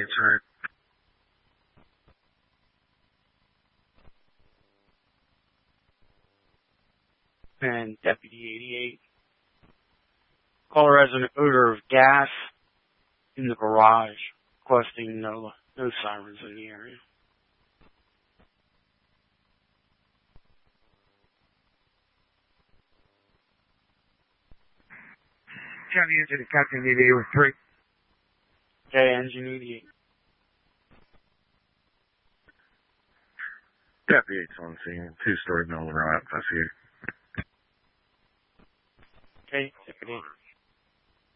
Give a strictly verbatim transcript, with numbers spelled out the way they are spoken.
answer it. And Deputy eighty-eight. Caller has an odor of gas in the garage, requesting no, no sirens in the area. County engine to Captain eighty-eight with three. Okay, engine eighty-eight. Deputy eight's on scene. Two-story middle of the row out. I see you. Okay, Deputy eight.